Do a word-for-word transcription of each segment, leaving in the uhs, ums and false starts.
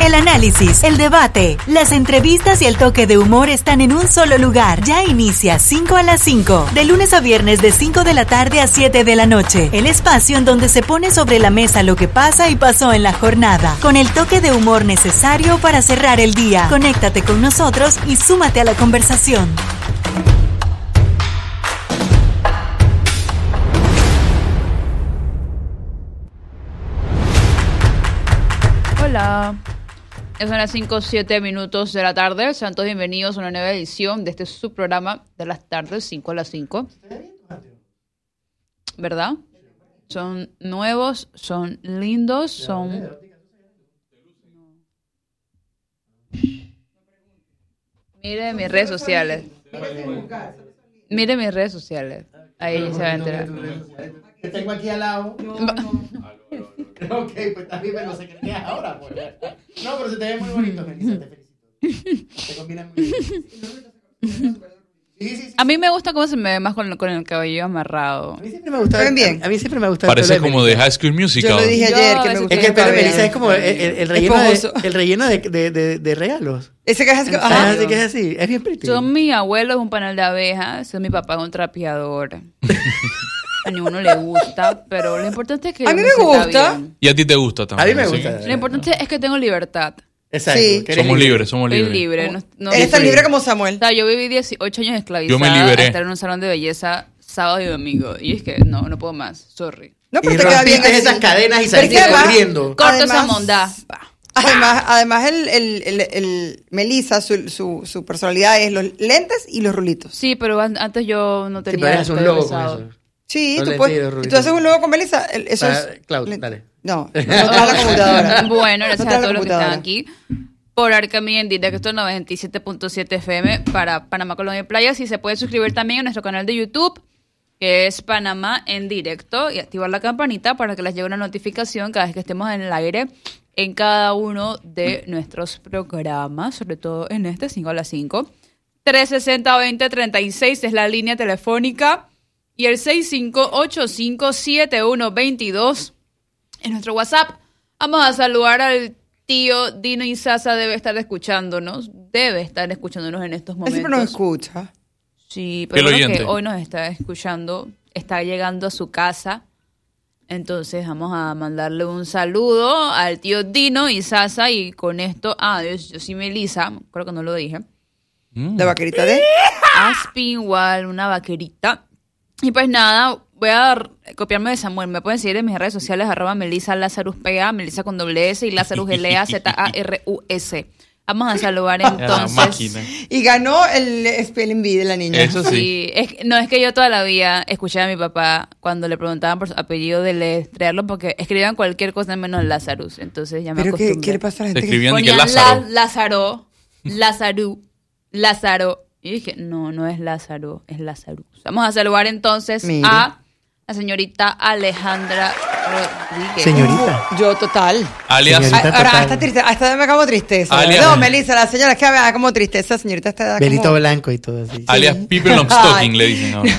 El análisis, el debate, las entrevistas y el toque de humor están en un solo lugar. Ya inicia cinco a las cinco, de lunes a viernes de cinco de la tarde a siete de la noche. El espacio en donde se pone sobre la mesa lo que pasa y pasó en la jornada, con el toque de humor necesario para cerrar el día. Conéctate con nosotros y súmate a la conversación. Hola, son las cinco o siete minutos de la tarde. Sean todos bienvenidos a una nueva edición de este subprograma de las tardes, cinco a las cinco. ¿Verdad? Son nuevos, son lindos, son... Mire mis redes sociales. Mire mis redes sociales. Ahí se va a enterar. Que tengo aquí al lado. No, no. Ok, pues está bien, pero no sé qué es ahora. Pues. No, pero se te ve muy bonito, Melissa, te felicito. Te combina muy bien. Sí, sí, sí. A mí me gusta cómo se me ve más con, con el cabello amarrado. A mí siempre me gusta. Bien. A mí siempre me gusta. Parece como de High School Musical. Yo lo dije ayer Yo, que me gusta. Es que el pelo de cabello. Melissa es como el, el, el relleno, de, Esponjoso. el relleno de, de, de, de regalos. Ese que es así. Ah, Ajá. así que es así. Es bien pretty. Son mi abuelo es un panal de abejas, son mi papá es un trapeador. A ninguno le gusta, pero lo importante es que A mí yo me sienta gusta. bien. Y a ti te gusta A también. mí me ¿sí? gusta. Lo importante es que tengo libertad. Exacto. Sí. que eres Somos libre. libres, somos Soy libres. libre. No, no- Eres tan Sí. libre como O Samuel. sea, yo viví dieciocho años esclavizada. Yo me liberé. A estar en un salón de belleza sábado y domingo. Y es que no, no puedo más. Sorry. No, pero Y te queda bien rompiste así. esas cadenas y Pero saliste es que además- corriendo. Corto esa Además- mondá. Pa. Además, además el, el, el, el Melissa, su, su, su personalidad es los lentes y los rulitos. Sí, pero an- antes yo no Sí, tenía... pero eres un pelo lobo con rizado. eso. Sí, Los tú, lentes y puedes, los y tú rulitos. haces un logo con Melissa. el- Eso Ah, es. Cloud, le- dale. No, no trae la computadora. Bueno, gracias No trae a la todos los que están computadora. aquí por Arcami en directo noventa y siete punto siete F M para Panamá, Colombia y Playas. Y se puede suscribir también a nuestro canal de YouTube, que es Panamá en directo, y activar la campanita para que les llegue una notificación cada vez que estemos en el aire en cada uno de nuestros programas, sobre todo en este cinco a las cinco. tres sesenta, veinte, treinta y seis es la línea telefónica y el seis cinco ocho cinco, siete uno dos dos es nuestro WhatsApp. Vamos a saludar al tío Dino Izaza, debe estar escuchándonos, debe estar escuchándonos en estos Él momentos. siempre nos escucha. Sí, Fiel pero creo oyente. que hoy nos está escuchando, está llegando a su casa. Entonces vamos a mandarle un saludo al tío Dino Izaza y con esto, ah, yo, yo soy Melissa, creo que no lo dije. Mm. La vaquerita de. Aspinwall, una vaquerita. Y pues nada, voy a r- copiarme de Samuel. Me pueden seguir en mis redes sociales, arroba Melissa Lazarus P A, Melissa con doble S y Lazarus L A Z A R U S. Vamos a saludar La entonces. máquina. Y ganó el Spelling Bee de la niña. Eso sí. Sí, es que- no, es que yo toda la vida escuchaba a mi papá cuando le preguntaban por su apellido de letrearlo porque escribían cualquier cosa menos Lazarus. Entonces ya me ¿Pero qué, acostumbré. qué le pasa a la Te gente? que- escribían y que Ponían Lázaro. La- Lázaro, Lázaro, Lázaro. Y dije, no, no es Lázaro, es Lazarus. Vamos a saludar entonces Mire. a la señorita Alejandra Rodríguez. Señorita. Yo, total. Alias, Señorita. Ah, ahora, total. hasta triste, hasta me da como tristeza. Alias- No, Melissa, la señora es que me da como tristeza, señorita está da Velito como... blanco y todo así. alias Pipe Longstocking, le dicen ahora.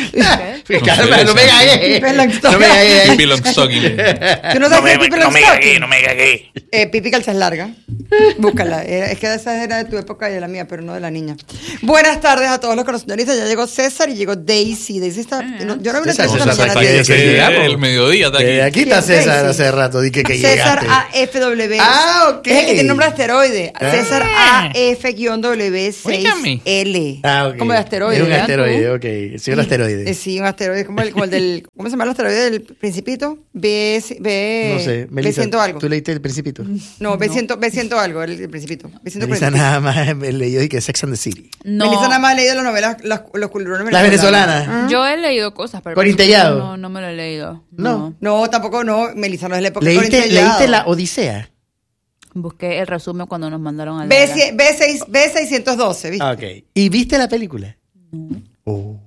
¿Qué? Calma, no me sé. cagué. Pipe Longstocking. No me cagué. Pipe Longstocking. ¿Tú no sabes qué es Pipi Longstocking? no me cagué. Eh, Pipi calzas larga. Búscala. Eh, es que esa era de tu época y de la mía, pero no de la niña. Buenas tardes a todos los que nos sintonizan. Ya llegó César y llegó Daisy. Daisy está... no, yo no vi una César, entrevista César mañana está de aquí, Daisy. que llegamos. El mediodía está Eh, aquí. aquí está ¿Quién? César Daisy. hace rato. Di que, que César llegaste. A F W. Ah, ok. Es el que tiene nombre de asteroide. Ah. César A F W seis Óigame. L. Ah, ok. Como de asteroide. Es un ¿verdad? asteroide, ok. Sí, un Eh, asteroide. sí, un asteroide, como el, como el del, ¿cómo se llama el asteroide del Principito? B, B, No sé, B Melissa, ciento algo. ¿tú leíste El Principito? No, B cien, B cien algo, el, el Principito. B ciento Melissa cuarenta y cinco. nada más me leyó y que Sex and the City. No, Melissa nada más ha leído las novelas, las, los culerones Las venezolanas. Ah. yo he leído cosas, pero Corín Tellado. no, no me lo he leído. No. No, tampoco no, Melissa no es la época de ¿Leíste, Corín Tellado. ¿Leíste la Odisea? Busqué el resumen cuando nos mandaron al B, cien, B, seis, B seiscientos doce, ¿viste? Ah, ok. ¿Y viste la película? Oh.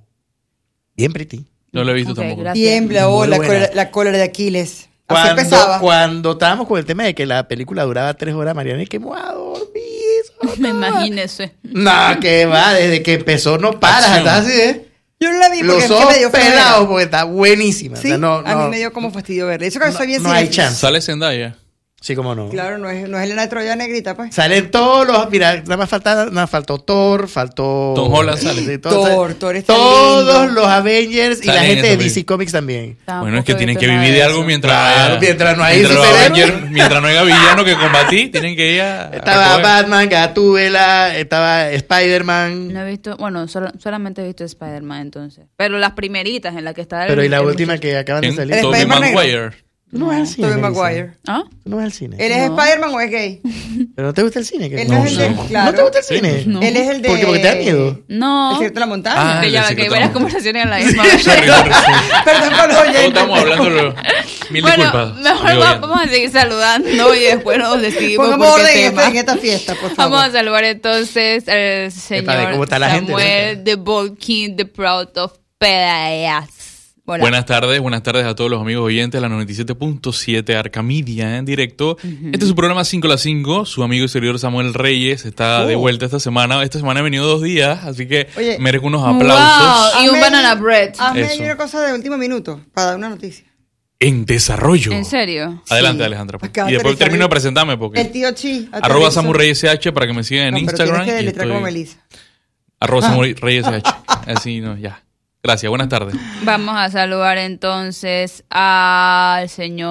Bien pretty. No lo he visto Ok, tampoco. gracias. Tiembla, oh, Muy la buena. cólera, la cólera de Aquiles. Así Cuando, empezaba. cuando estábamos con el tema de que la película duraba tres horas, Mariana, y que me voy a dormir. eso Me no va". imagínese. No, que va, desde que empezó no paras, Acción. estás así, ¿eh? Yo no la vi porque Los es que ojos me dio flojera. pelados porque está buenísima. Sí, O sea, no, a no, mí me dio como fastidio verla. Eso que no- soy bien no hay cinéfila. chance. Sale Zendaya. Sí, cómo no. Claro, no es, no es Elena de Troya negrita, pues. Salen todos los. Mira, nada más falta, nada faltó Thor, faltó. Tom Holland sale. Sí, todo, Thor, Thor está todos lindo. los Avengers y Salen la gente de eso D C Comics también. Bueno, es que tienen que vivir de algo mientras, Claro, mientras no hay mientras, los superhéroes. Avengers- mientras no haya villano que combatir, tienen que ir a. a Estaba recoger. Batman, Gatúbela, estaba Spider-Man. No he visto, bueno, solo- solamente he visto Spider-Man entonces. Pero las primeritas en las que está el. Pero y la el última muchacho. que acaban de ¿Quién? salir. El Tobey Spider-Man negro. Maguire. Tú no vas al cine. Tobey Melissa. Maguire. ¿Ah? Tú no vas al cine. ¿Él es No. Spider-Man o es gay? ¿Pero no te gusta el cine? ¿Qué? Él no es el de- sé. claro. ¿No te gusta el cine? No. Él es el de... ¿Por qué? ¿Porque te da miedo? No. Oh. El secreto de la montaña. Ah, que el ya secreto que hay de varias la- conversaciones a la misma vez. Sorry, sorry, sorry. Perdón por los Todos oyentes. estamos hablando lo- mil Bueno, disculpas. mejor Digo, va- ya. vamos a seguir saludando y después nos decidimos Pongamos por orden qué en tema. esta, en esta fiesta, por favor. Vamos a saludar entonces al Epa, señor ¿cómo está la gente? Samuel de Bolkin, The Proud of Peleas. Hola. Buenas tardes, buenas tardes a todos los amigos oyentes de la noventa y siete punto siete Arcamedia en directo. Este es su programa cinco a las cinco. Su amigo y servidor Samuel Reyes está Oh. de vuelta esta semana. Esta semana he venido dos días, así que Oye. merezco unos Wow, aplausos. y un Hazme- banana bread. Hazme Eso. ahí una cosa de último minuto para dar una noticia. En desarrollo. ¿En serio? Adelante, Sí. Alejandra. pues. Acaba Y de después aterrizar termino de el- presentarme porque... El tío Chi. Arroba aterrizó. Samu Reyes C H para que me sigan en No, pero Instagram. tienes que y deletrear estoy- como Melissa. Arroba Samu Reyes C H. Así no, ya. Gracias, buenas tardes. Vamos a saludar entonces al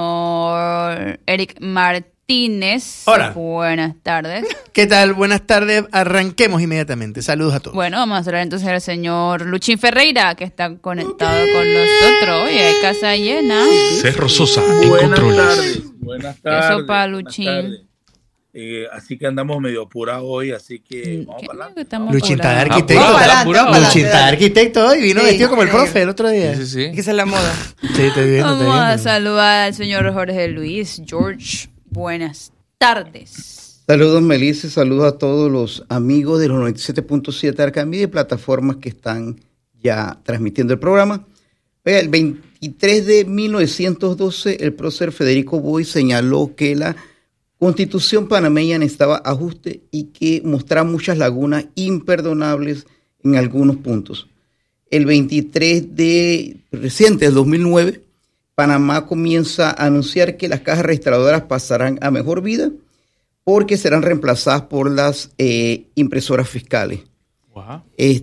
señor Eric Martínez. Hola. Buenas tardes. ¿Qué tal? Buenas tardes. Arranquemos inmediatamente. Saludos a todos. Bueno, vamos a saludar entonces al señor Luchín Ferreira, que está conectado con nosotros. Oye, hay casa llena. Cerro Sosa, en Buenas controles. tardes, buenas tardes. Eso pa' buenas Luchín. tardes. Eh, así que andamos medio apurados hoy, así que vamos ¿Qué? para adelante. Que estamos Luchín está de apurados. arquitecto. Vamos para adelante, apurado. vamos para Luchín está de adelante. arquitecto hoy. Vino Sí, vestido como el negro. profe el otro día. Sí, sí, Hay sí. que ser la moda. Sí, estoy viendo, estoy Vamos a viendo. saludar al señor Jorge Luis. George, buenas tardes. Saludos, Melissa, saludos a todos los amigos de los noventa y siete punto siete Arcamedia y plataformas que están ya transmitiendo el programa. Oiga, el veintitrés de mil novecientos doce, el prócer Federico Boy señaló que la Constitución panameña necesitaba ajuste y que mostraba muchas lagunas imperdonables en algunos puntos. El veintitrés de reciente, del dos mil nueve, Panamá comienza a anunciar que las cajas registradoras pasarán a mejor vida porque serán reemplazadas por las eh, impresoras fiscales. Wow.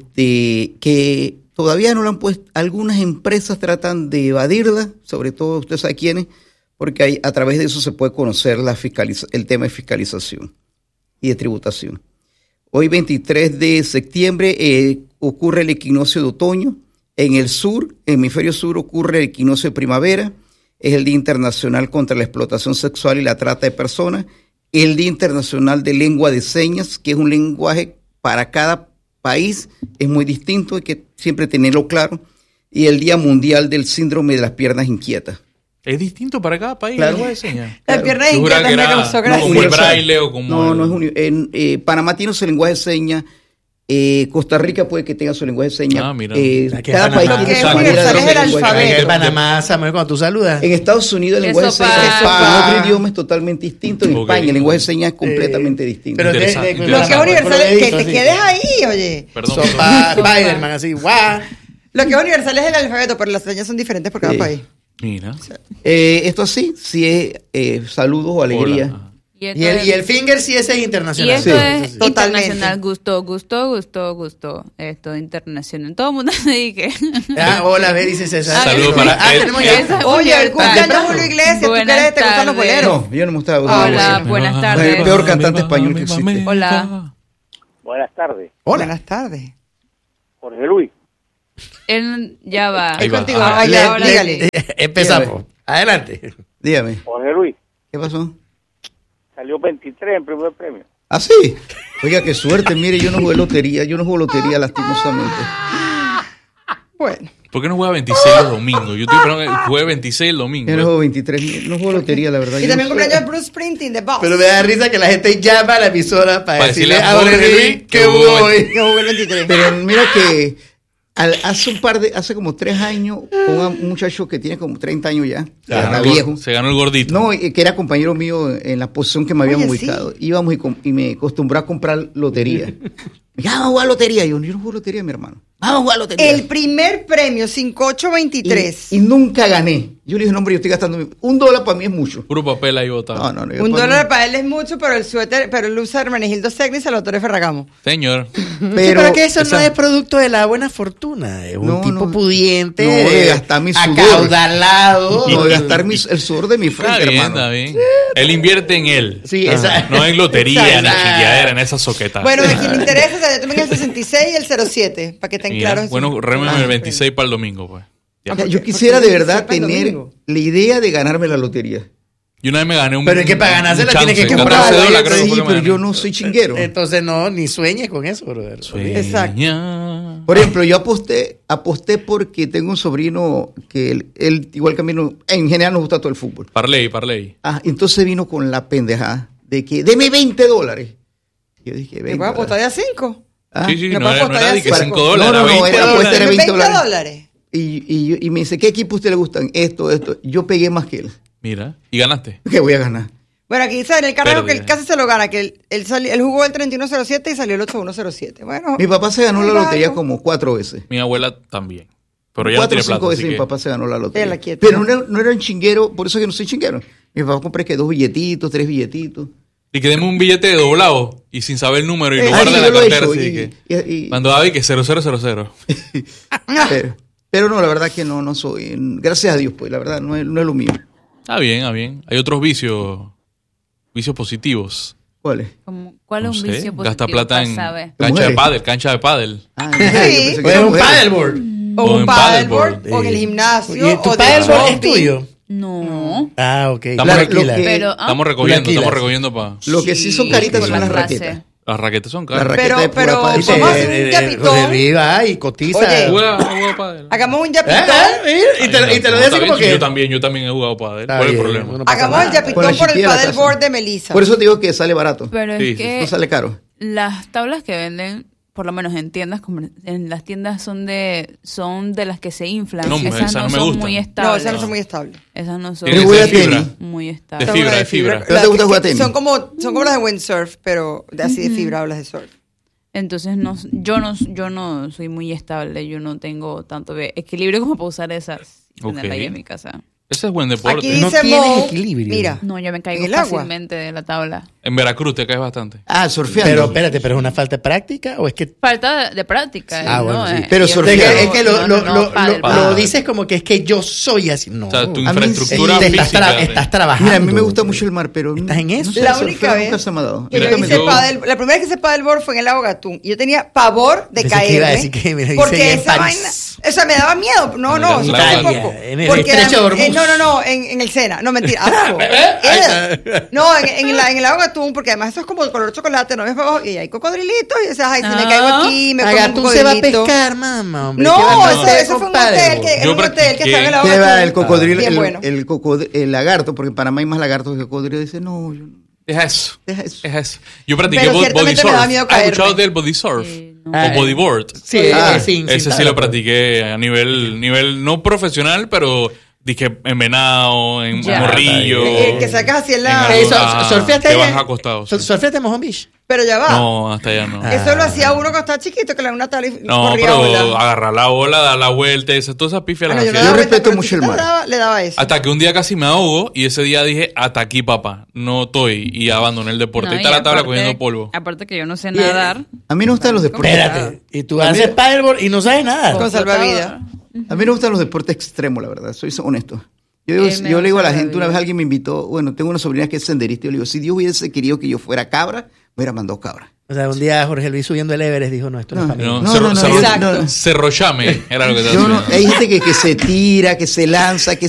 Este, que todavía no lo han puesto, algunas empresas tratan de evadirla, sobre todo usted sabe quiénes, porque hay, a través de eso se puede conocer la fiscaliza, el tema de fiscalización y de tributación. Hoy, veintitrés de septiembre, eh, ocurre el equinoccio de otoño. En el sur, hemisferio sur, ocurre el equinoccio de primavera. Es el Día Internacional contra la Explotación Sexual y la Trata de Personas. El Día Internacional de Lengua de Señas, que es un lenguaje para cada país, es muy distinto, hay que siempre tenerlo claro. Y el Día Mundial del Síndrome de las Piernas Inquietas. Es distinto para cada país. Claro. la lengua de señas. La pierna Yo juraba inquieta que me era causó gracia. como el universal. braille o como No, el- no es uni- en, eh, Panamá tiene su lenguaje de señas. Eh, Costa Rica puede que tenga su lenguaje de señas. Ah, mira. Eh, Aquí en cada Panamá. país Lo que tiene es su manera de universal es el hacer lenguaje. alfabeto. En Panamá, Samuel, cuando tú saludas. En Estados Unidos el lenguaje de Eso señas pa- es Eso en pa- otro idioma es totalmente distinto. En Ok. España el lenguaje de señas es completamente Eh, distinto. pero de- de- Interesante, de- Lo interesante. que es universal es que te Sí. quedes ahí, oye. Perdón. Sopa, Spider-Man, así, guau. Lo que es universal es el alfabeto, pero las señas son diferentes por cada Sí. país. Mira. Eh, esto sí, sí es eh, saludos o alegría. Hola. Y esto Y el, es- y el finger sí ese es y internacional. esto Sí. es Totalmente. internacional. Gustó, gustó, gustó, gustó. Esto internacional. Todo el mundo me dije. Ah, hola, ve, dice César. Saludos Ah, para ah, Ed- tenemos Ed- ya. Esa- Oye, el Buenas cumpleaños tardes. Julio Iglesias, ¿tú Buenas crees? ¿Te gustan los tardes. boleros? No, yo no me gustaba. Hola, bueno. buenas El tardes. peor cantante español que existe. Hola. Buenas tardes, Hola. Buenas tardes. Jorge Luis. Él ya va. Ahí va. contigo. Ah, Ay, Le- ahora le- dígale. Empezamos. Adelante. Dígame, Jorge Luis. ¿qué pasó? Salió veintitrés en primer premio. ¿Ah, sí? Oiga, qué suerte. Mire, yo no jugué lotería. Yo no juego lotería, lastimosamente. Bueno. ¿Por qué no juega veintiséis los domingos? Yo estoy esperando que juegue veintiséis el domingo. Yo no juego veintitrés. No juego lotería, la verdad. Y Yo también no- cumpleaños Bruce Springsteen, The Boss. Pero me da risa que la gente llama a la emisora para, Para decirle decirle a a Jorge Jorge Luis Luis que que hubo hubo hoy. Que jugó el veintitrés. Pero mira que al- hace un par de, hace como tres años, un muchacho que tiene como treinta años ya, Se ganó está el gor- viejo. Se ganó el gordito. No, y que era compañero mío en la posición que me habían Oye, ubicado. sí. Íbamos y, com- y me acostumbré a comprar lotería. Me dije, ah, vamos a jugar lotería. Y yo, yo no juego lotería, mi hermano. Vamos a jugar lotería. El primer premio, cinco ocho veintitrés. Y, y nunca gané. Yo le dije, no, hombre, yo estoy gastando mi- un dólar para mí es mucho. Puro papel ahí botado. No, no, no. yo Un para dólar mí- para él es mucho, pero el suéter, pero él usa Hermenegildo Segnis y el autor es Ferragamo. Señor. Pero, Sí, pero que eso esa- no es producto de la buena fortuna. Es un No, tipo no. pudiente. No, de gastar mi sudor. acaudalado. No, de gastar mi- el sudor de mi Está frente, bien, hermano. está bien. Él invierte en él. Sí, Ajá. exacto. No en lotería, ni Exacto. chilladera, en esa soqueta. Bueno, de quien le interesa, o sea, yo también el sesenta y seis y el cero siete, para que estén Mira, claros. bueno, rémeme el veintiséis para el domingo, pues. Ya. O sea, ¿por yo qué? quisiera Porque de verdad sepa el tener domingo. la idea de ganarme la lotería. Yo una vez me gané un. Pero es que para ganársela un tiene que chance, comprar catorce algo. dólares, creo que Sí, fue que me pero gané. yo no soy chinguero. Entonces no, ni sueñes con eso, brother. Exacto. Sueña. Por ejemplo, yo aposté, aposté porque tengo un sobrino que él, él, igual que a mí, no- en general nos gusta todo el fútbol. Parley, parley. Ah, entonces vino con la pendejada de que deme veinte dólares. Yo dije, ¿Me veinte puedo apostar de a cinco? Ah, Sí, sí, ¿me no puedo era, no apostar era de de que a cinco cinco? dólares, No, no, era no, veinte era dólares. apuesta, era veinte dólares. dólares. Y, y, yo- y me dice, ¿qué equipo a usted le gustan? Esto, esto. Yo pegué más que él. Mira, y ganaste. ¿Qué voy a ganar? Bueno, aquí dice Daniel Carrasco que él Pérdida. casi se lo gana, que él, él, sali- él jugó el treinta y uno cero siete y salió el ochenta y uno cero siete. Bueno, Mi papá se ganó ahí la va lotería algo. como cuatro veces. Mi abuela también. Pero ya no Cuatro o tiene cinco plata, veces así mi que... papá se ganó la lotería. Déjala quieta. Pero no era, no era un chinguero, por eso es que no soy chinguero. Mi papá compré que dos billetitos, tres billetitos. Y que deme un billete de doblado y sin saber el número y lo Eh, guarda sí, en yo la lo he cartera. hecho, Así y- que... y- y- Cuando David que cero cero cero cero. pero, pero no, la verdad que no, no soy. Gracias a Dios, pues, la verdad, no es, no es lo mío. Está bien, está bien. Hay otros vicios, vicios positivos. ¿Cuál es? Como, ¿Cuál No es un sé, vicio positivo? gasta plata en para saber? cancha de Mujeres. pádel, cancha de pádel. Ah, Sí. yo pensé que Pues era un mujer. paddleboard. o o un en paddleboard, paddleboard, o en el Eh, gimnasio, ¿Y tu o de paddleboard es shopping. tuyo? No. Ah, ok. Estamos, La- re- lo que- Pero, ah, estamos recogiendo, Tranquilas. estamos recogiendo para... Lo que sí son caritas con son la las clase. raquetas. Las raquetas son Las caras. raquetas Pero- de pura pero- pádel. Dice, Vamos a hacer un eh, eh, yapitón. José Luis va y cotiza. Oye, Juega, juega pádel. Hagamos un Ah, yapitón. ah, mira, y te, Ay, y te lo no, dice está bien, como si que... Yo también, yo también he jugado pádel. Está ¿Cuál es el bien, problema? no pasa Hagamos el nada. yapitón Con la por el chiquilla de la paddleboard casa. de Melissa. Por eso te digo que sale barato. Pero Sí, es sí, que No sale caro. las tablas que venden, por lo menos en tiendas, comer- en las tiendas son de son de las que se inflan. No, esas esas no, no me son gustan. muy No, estables. esas no son muy estables. Esas no son Tiene que Yo voy ser a de fibra. tenis. muy De estables. Son fibra, unas de fibra. ¿No te gusta jugar tenis? Son como, son como las de windsurf, pero de- así de fibra o las de surf. Entonces no, yo no yo no soy muy estable, yo no tengo tanto de equilibrio como para usar esas y tenerla Ok. ahí en mi casa. Ese es buen deporte. Aquí No dice tienes Mo, equilibrio. mira, No, yo me caigo ¿En el agua? fácilmente de la tabla. En Veracruz te caes bastante. Ah, surfeando. Pero espérate, ¿pero es una falta de práctica o es que...? Falta de, de práctica. Ah, ¿no? bueno, sí. Eh, Pero yo- surfear. Es Surfear. que, es que lo, no, lo, no, lo, pádel, lo- pádel. lo dices como que es que yo soy así. No. O sea, tu A mí infraestructura te física. estás, tra- de- estás trabajando. Mira, a mí me gusta mucho el mar, pero... ¿Estás en eso? No sé, La surfear única nunca vez se me ha dado. que yo Mira, hice yo- paddle, la primera vez que hice paddleboard fue en el lago Gatún. Y yo tenía pavor de Pensé que iba a caerme. decir que, mira, porque dice en esa París. vaina, o sea, me daba miedo. No, En no, el eso lago fue un Italia, poco. en el Porque estrecho de era- Hormuz. eh, no, no, no, en, en el Sena. No, mentira. asco. Ahí Era- está. no, en, en, la- en el lago Gatún, porque además eso es como el color chocolate, no ves para abajo y hay cocodrilitos. Y dices, ay, si me Ah. caigo aquí, me como un Agatún se va a cocodrilito. pescar, mamá, hombre. No, ¿Qué va a eso, hacer eso con fue un paddleboard? hotel que, era Yo un hotel que practiqué. estaba en el lago ¿Qué va? Gatún. El cocodrilo, Bien el, bueno. el, cocod- el lagarto, porque en Panamá hay más lagartos que cocodrilo. Dice, no, yo no. Deja eso. Deja eso. Deja eso. Yo practiqué Pero bo- body ciertamente me surf. da miedo ¿Has caerme. escuchado del body surf? Sí, no. Ah, O bodyboard. Sí, Ah, eh, sin- Ese sin sí lo tabla. practiqué a nivel, nivel no profesional, pero dije en venado, en Ya. morrillo. Eh, que sacas así en la- en Eh, so- ah, surfeaste que allá- vas acostado. sí. so- ¿Surfeaste en Mojón Beach? Pero ya va. No, hasta allá no. Eso lo hacía uno cuando estaba chiquito, que le da una tabla y No, corría pero ola. agarrar la ola, dar la vuelta, esa, todas esas pifias Ah, las no, yo no hacía. daba Yo vuelta, respeto pero mucho el chiquita mar. daba- le daba eso. Hasta que un día casi me ahogo y ese día dije, hasta aquí, papá, no estoy y abandoné el deporte. No, Ahí está y la tabla aparte- cogiendo polvo. Aparte que yo no sé Bien. nadar. A mí no me gustan los deportes. Espérate. Y tú A mí- haces paddleboard y no sabes nada. Con salvavidas. A mí no me gustan los deportes extremos, la verdad. Soy honesto. Yo, digo, Eh, me yo le digo a la gusta la gente, una vida. vez alguien me invitó, bueno, tengo una sobrina que es senderista, y yo le digo, si Dios hubiese querido que yo fuera cabra, me hubiera mandado cabra. O sea, un día Jorge Luis subiendo el Everest dijo, no, esto no, es para mí. No, No, cerro, no, no, cerro- exacto. cerrochame era lo que te Yo no- hacía. hay gente que, que se tira, que se lanza, que